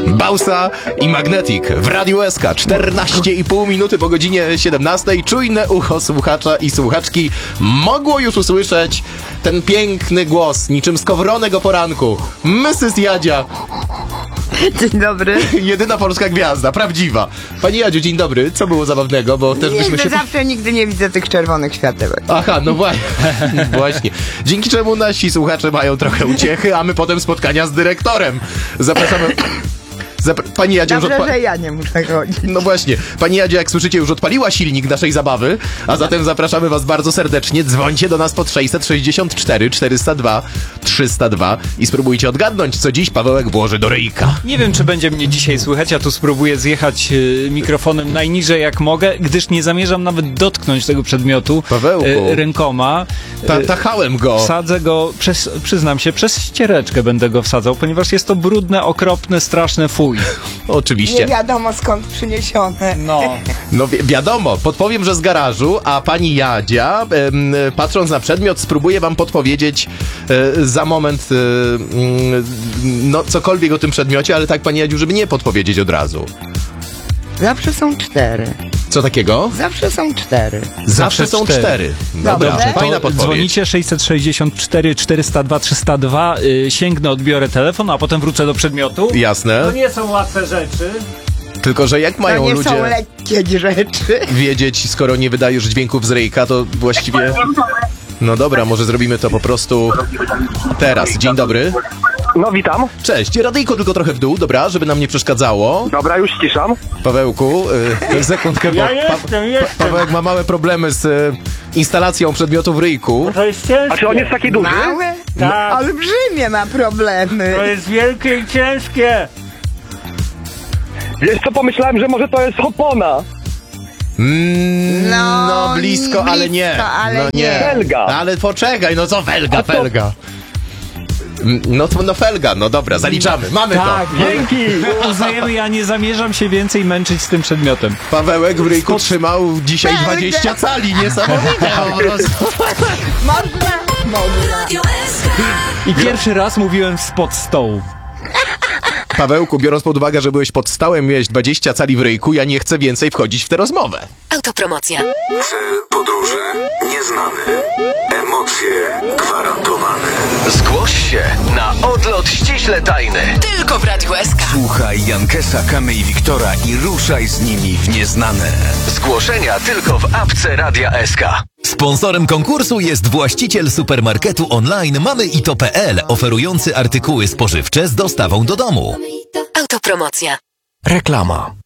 Bausa i Magnetic w Radiu SK. 14,5 minuty po godzinie 17. Czujne ucho słuchacza i słuchaczki mogło już usłyszeć ten piękny głos, niczym skowronek o poranku. Mrs. Jadzia. Dzień dobry. Jedyna polska gwiazda, prawdziwa. Pani Jadziu, dzień dobry. Co było zabawnego? Bo też byśmy się... Zawsze nigdy nie widzę tych czerwonych światełek. Aha, no właśnie. Dzięki czemu nasi słuchacze mają trochę uciechy, a my potem spotkania z dyrektorem. Zapraszamy... Pani Jadzia Dobrze, już że ja nie muszę chodzić. No właśnie. Pani Jadzia, jak słyszycie, już odpaliła silnik naszej zabawy, a zatem zapraszamy was bardzo serdecznie. Dzwońcie do nas pod 664 402 302 i spróbujcie odgadnąć, co dziś Pawełek włoży do ryjka. Nie wiem, czy będzie mnie dzisiaj słychać, ja tu spróbuję zjechać mikrofonem najniżej jak mogę, gdyż nie zamierzam nawet dotknąć tego przedmiotu Pawełku. Rękoma. Tachałem go. Wsadzę go, przyznam się, przez ściereczkę będę go wsadzał, ponieważ jest to brudne, okropne, straszne fuj. Oczywiście. Nie wiadomo skąd przyniesione. No wiadomo, podpowiem, że z garażu, a pani Jadzia, patrząc na przedmiot, spróbuję wam podpowiedzieć za moment no cokolwiek o tym przedmiocie, ale tak, pani Jadziu, żeby nie podpowiedzieć od razu. Zawsze są 4. Co takiego? Zawsze są 4. Zawsze są 4. Dobrze. Dobra, fajna podpowiedź. Dzwonicie 664 402 302, sięgnę, odbiorę telefon, a potem wrócę do przedmiotu. Jasne. To nie są łatwe rzeczy. Tylko że jak mają To nie ludzie są lekkie rzeczy. wiedzieć, skoro nie wydajesz dźwięków z ryjka, to właściwie... No dobra, może zrobimy to po prostu teraz. Dzień dobry. No witam. Cześć, radyjko tylko trochę w dół, dobra, żeby nam nie przeszkadzało. Dobra, już ściszam. Pawełku, sekundkę, bo jestem. Pawełek ma małe problemy z instalacją przedmiotu w ryjku. To jest ciężkie. A czy on jest taki duży? Małe? Tak. Olbrzymie ma problemy. To jest wielkie i ciężkie. Wiesz co, pomyślałem, że może to jest opona. No blisko, ale nie. ale No nie. Felga. Ale poczekaj, no co felga. No felga, no dobra, zaliczamy. Mamy Tak, to. Dzięki. uznajemy, ja nie zamierzam się więcej męczyć z tym przedmiotem. Pawełek w ryjku trzymał dzisiaj Felgę. 20 cali, niesamowite po prostu. Można? I pierwszy raz mówiłem spod stołu. Pawełku, biorąc pod uwagę, że byłeś pod stołem, miałeś 20 cali w ryjku, ja nie chcę więcej wchodzić w tę rozmowę. Autopromocja. Cel podróży nieznany. Emocje gwarantowane. Zgłoś się na odlot ściśle tajny. Tylko w Radiu SK. Słuchaj Jankesa, Kamy i Wiktora i ruszaj z nimi w nieznane. Zgłoszenia tylko w apce Radia SK. Sponsorem konkursu jest właściciel supermarketu online mamyito.pl, oferujący artykuły spożywcze z dostawą do domu. Autopromocja. Reklama.